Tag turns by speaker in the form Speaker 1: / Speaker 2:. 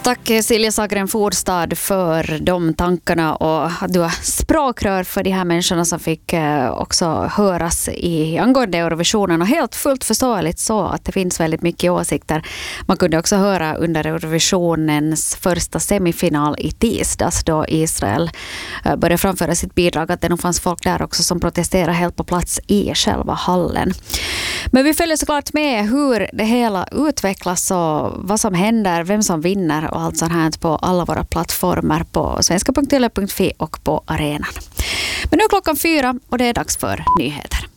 Speaker 1: Tack Silja Sagren Fordstad för de tankarna och att du har språkrör för de här människorna som fick också höras i angående Eurovisionen, och helt fullt förståeligt så att det finns väldigt mycket åsikter. Man kunde också höra under Eurovisionens första semifinal i tisdags då Israel började framföra sitt bidrag att det nog fanns folk där också som protesterade helt på plats i själva hallen. Men vi följer såklart med hur det hela utvecklas och vad som händer, vem som vinner och allt sånt här på alla våra plattformar på svenska.yle.fi och på arenan. Men nu är klockan 4 och det är dags för nyheter.